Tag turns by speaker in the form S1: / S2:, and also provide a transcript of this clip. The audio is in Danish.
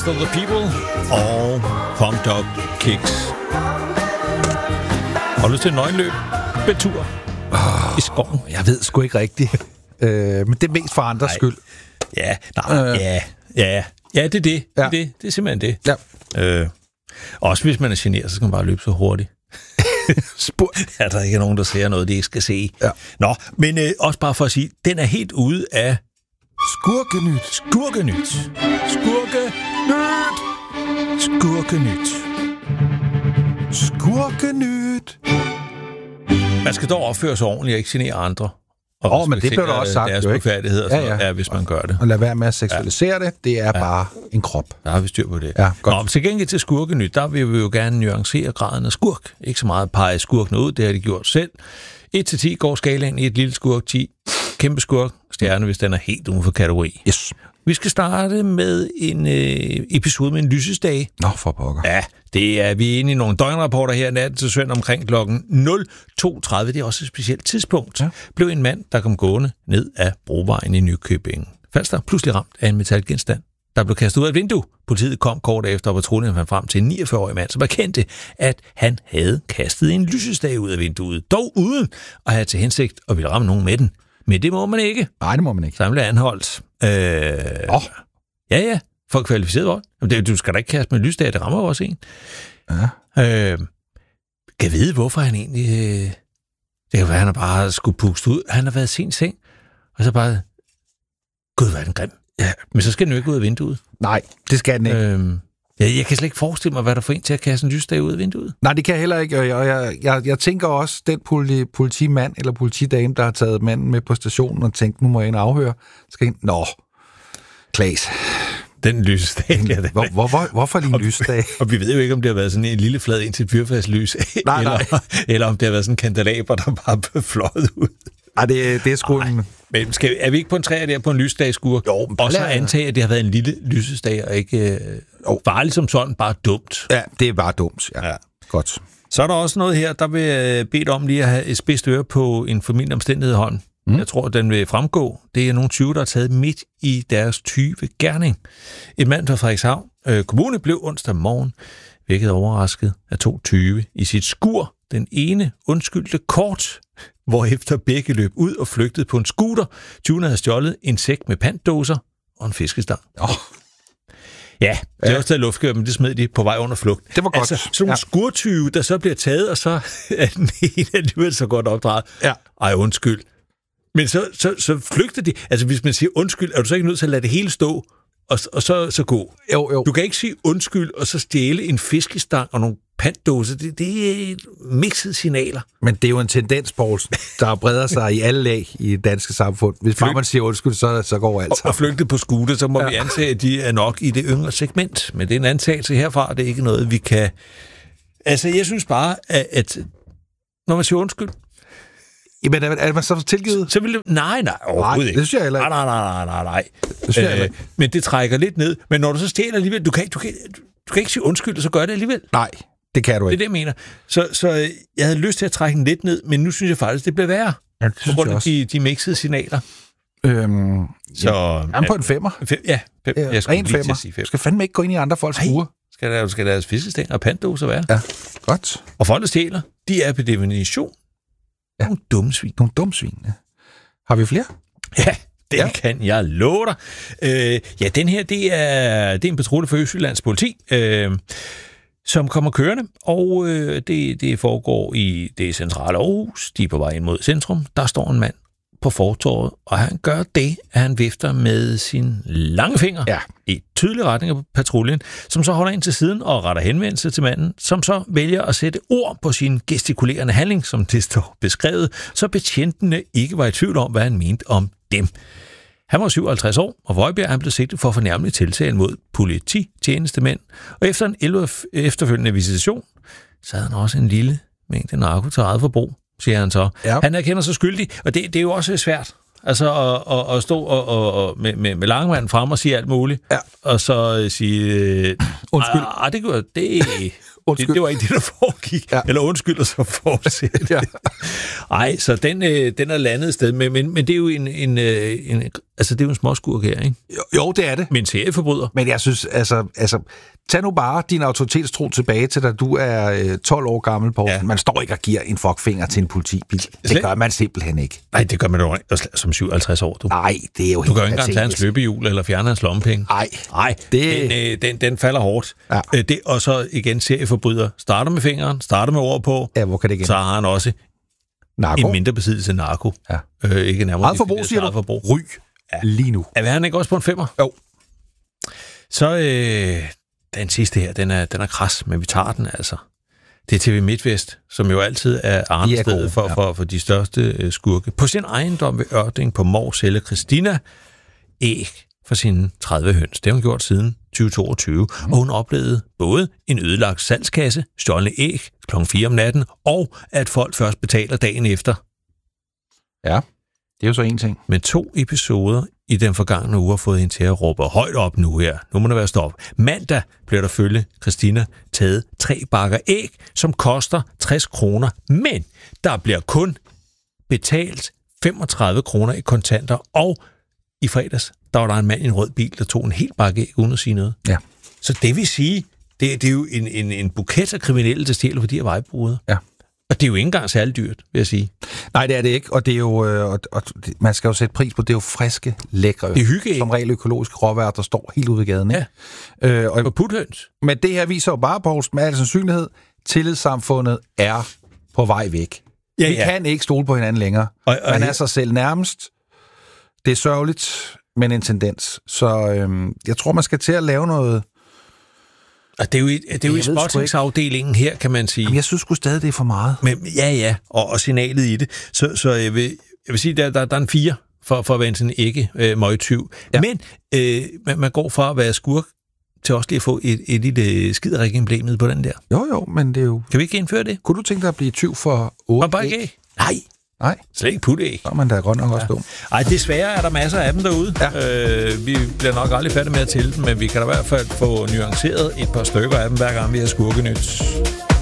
S1: of the People og Pumped Up Kicks. Har du lyst til en nøgenløb? Betur i skoven?
S2: Jeg ved sgu ikke rigtigt. Men det er mest for andres skyld.
S1: Ja, det er det. Ja. Det er simpelthen det.
S2: Ja.
S1: Også hvis man er generet, så skal man bare løbe så hurtigt. Ja, der er ikke nogen, der ser noget, de ikke skal se.
S2: Ja.
S1: Nå, men også bare for at sige, den er helt ude af
S2: Skurkenyt.
S1: Man skal dog opføre sig ordentligt og ikke genere andre.
S2: Men det blev der også sagt,
S1: deres
S2: jo ikke?
S1: Befærdigheder, hvis man gør det.
S2: Og lad være med at seksualisere det er bare en krop.
S1: Der har vi styr på det.
S2: Ja, godt.
S1: Nå, men til gengæld til Skurkenyt, der vil vi jo gerne nuancere graden af skurk. Ikke så meget pege skurken ud, det har de gjort selv. 1-10 går skalaen i et lille skurk, 10 kæmpe skurk, stjerne, hvis den er helt uden for kategori.
S2: Yes.
S1: Vi skal starte med en episode med en lysesdag.
S2: Nå, for pokker.
S1: Ja, det er vi er inde i nogle døgnrapporter her natten til søndag omkring klokken 02:30. Det er også et specielt tidspunkt. Ja. Blev en mand, der kom gående ned af Brovejen i Nykøbing Falster, pludselig ramt af en metalgenstand, der blev kastet ud af et vindue. Politiet kom kort efter, og patruljen fandt frem til en 49-årig mand, som erkendte, at han havde kastet en lysestage ud af vinduet, dog uden at have til hensigt at ville ramme nogen med den. Men det må man ikke.
S2: Nej, det må man ikke.
S1: Så han blev anholdt. Ja, for kvalificeret vold. Du skal da ikke kaste med lysdag, det rammer også en.
S2: Ja.
S1: Kan vide, hvorfor han egentlig... det kan være, han har bare skulle puste ud. Han har været i sin seng, og så bare... Gud, hvor er den grim. Ja, men så skal den jo ikke ud af vinduet.
S2: Nej, det skal den ikke.
S1: Jeg kan slet ikke forestille mig, hvad der får en til at kaste en lysdag ud af vinduet.
S2: Nej, det kan jeg heller ikke. Og jeg tænker også, den politimand eller politidame, der har taget manden med på stationen og tænkt, nu må jeg ind og afhøre, skal ind... Nå, Klaas.
S1: Den lysdag.
S2: Hvorfor lige en lysdag?
S1: Og vi ved jo ikke, om det har været sådan en lille flad ind til et fyrfærdslys, eller om det har været sådan en kandelaber, der bare blev fløjet ud.
S2: Ej, det er sgu en...
S1: Men er vi ikke på en træer der på en lysdagskur?
S2: Jo.
S1: Og så antage, at det har været en lille lysesdag, og ikke farligt som sådan, bare dumt.
S2: Ja, det er bare dumt. Ja. Godt.
S1: Så er der også noget her, der vil bede om lige at have et spidst øre på en formidlende omstændighed i hånden. Jeg tror, den vil fremgå. Det er nogle 20, der er taget midt i deres 20 gerning. En mand fra Frederikshavn Kommune blev onsdag morgen vækket overrasket af 2 tyve i sit skur. Den ene undskyldte kort, hvorefter begge løb ud og flygtede på en scooter. Tyvene havde stjålet en sæk med pantdåser og en fiskestang. Ja, det er også taget luftgør, men det smed de på vej under flugt.
S2: Det var godt.
S1: Altså, sådan nogle skurtyve, der så bliver taget, og så er den ene alligevel så godt opdraget.
S2: Ja.
S1: Ej, undskyld. Men så flygter de. Altså, hvis man siger undskyld, er du så ikke nødt til at lade det hele stå, og så gå?
S2: Jo.
S1: Du kan ikke sige undskyld, og så stjæle en fiskestang og nogle pantdåser. Det er mixede signaler.
S2: Men det er jo en tendens, Poulsen, der breder sig i alle lag i det danske samfund. Hvis bare man siger undskyld, så går alt sammen.
S1: Og flygte på scooter, så må vi antage, at de er nok i det yngre segment. Men det er en antagelse herfra, det er ikke noget, vi kan... Altså, jeg synes bare, at når man siger undskyld...
S2: Jamen, er man så tilgivet?
S1: Så vil det... Nej, overhovedet ikke.
S2: Det synes jeg heller ikke.
S1: Nej.
S2: Det synes jeg
S1: men det trækker lidt ned. Men når du så stjæler alligevel... Du kan ikke sige undskyld, og så gør det alligevel.
S2: Nej, det kan du ikke.
S1: Det er det, jeg mener. Så jeg havde lyst til at trække den lidt ned, men nu synes jeg faktisk, det bliver værre.
S2: Ja, det synes
S1: på grund af de mixede signaler.
S2: Så... Jeg er på en 5'er.
S1: Ja, 5. Jeg skulle lige til at sige 5.
S2: Du skal fandme ikke gå ind i andre folks skure.
S1: Skal deres fiskestænger og pantdåser være.
S2: Ja, godt.
S1: Og folk, der stjæler, de er på definition nogle dumme svin.
S2: Nogle dumme svin, ja. Har vi flere?
S1: Ja, det kan jeg love dig. Den her, det er en patrulje for Østjyllands politi, som kommer kørende, og det foregår i det centrale Aarhus. De er på vej ind mod centrum. Der står en mand på fortovet, og han gør det, at han vifter med sin lange finger i tydelig retning af patruljen, som så holder ind til siden og retter henvendelse til manden, som så vælger at sætte ord på sin gestikulerende handling, som det står beskrevet, så betjentene ikke var i tvivl om, hvad han mente om dem. Han var 57 år, og Vøjbjerg han blev sigtet for fornærmelig tiltale mod polititjenestemænd, og efter en efterfølgende visitation, så havde han også en lille mængde narko til eget forbrug, siger han så. Ja. Han erkender sig skyldig, og det er jo også svært. Altså at stå og med langmanden frem og sige alt muligt, og så sige... undskyld.
S2: Undskyld.
S1: Det var ikke det, der foregik. Ja. Eller undskyld, og så fortsætte. Ja. Ej, så den er landet et sted. Men det er jo altså det er jo en småskurk her, ikke?
S2: Jo, det er det.
S1: Men serieforbryder.
S2: Men jeg synes, altså tag nu bare din autoritetstro tilbage til, da du er 12 år gammel, Poul. Ja. Man står ikke og giver en fuckfinger til en politibil. Det gør man simpelthen ikke.
S1: Nej, det gør man jo som 57 år, du.
S2: Nej, det er jo helt...
S1: Du kan jo ikke engang tage hans løbehjul eller fjerne hans lommepenge.
S2: Nej.
S1: Den falder hårdt. Ja. Og så igen serieforbryder. Starter med fingeren, starter med ord på.
S2: Ja, hvor kan det igen?
S1: Så har han også en mindre besiddelse af narko.
S2: Ja.
S1: Ikke nærmere.
S2: Eget forbrug, siger du? Ryg. Ja. Lige nu.
S1: Er han ikke også på en 5'er?
S2: Jo.
S1: Så den sidste her, den er kras, men vi tager den altså. Det er TV MidtVest, som jo altid er arnestedet for de største skurke. På sin ejendom ved Ørding på Mors sælger Christina æg for sine 30 høns. Det har hun gjort siden 2022, og hun oplevede både en ødelagt salgskasse, stjålne æg kl. 4 om natten, og at folk først betaler dagen efter.
S2: Ja, det er jo så en ting.
S1: Men 2 episoder i den forgangne uge har fået hende til at råbe højt op nu her. Nu må det være stop. Mandag bliver der følge Christina taget 3 bakker æg, som koster 60 kroner, men der bliver kun betalt 35 kroner i kontanter, og i fredags, der var der en mand i en rød bil, der tog en hel bakke æg uden at sige noget. Ja. Så det vil sige, det er jo en buket af kriminelle, der stjæler for de her vejbrudere. Ja. Og det er jo ikke engang særlig dyrt, vil jeg sige.
S2: Nej, det er det ikke, og det er jo, man skal jo sætte pris på, det er jo friske, lækre,
S1: det er hyggeæg.
S2: Som regel økologiske råvarer, der står helt ude ved gaden. Ikke?
S1: Ja, og puthøns.
S2: Men det her viser jo bare, Poulsen, med al sandsynlighed, tillidssamfundet er på vej væk. Ja, vi kan ikke stole på hinanden længere. Man er sig selv nærmest. Det er sørgeligt, men en tendens. Så jeg tror, man skal til at lave noget...
S1: Og det er jo i spottingsafdelingen her, kan man sige.
S2: Jamen, jeg synes sgu stadig, det er for meget.
S1: Men, ja, og signalet i det. Så jeg vil sige, der er en 4 for at være sådan ikke møgtyv. Ja. Men man går fra at være skurk til også lige at få et lille skiderik-emblem ned på den der.
S2: Jo, men det er jo...
S1: Kan vi ikke indføre det?
S2: Kunne du tænke dig at blive tyv for 8
S1: bare ikke? Nej. Slet ikke putte-æg.
S2: Så man der er godt nok også dum.
S1: Ej, desværre er der masser af dem derude. Ja. Vi bliver nok aldrig færdige med at tælle dem, men vi kan da i hvert fald få nuanceret et par stykker af dem, hver gang vi har skurkenyt.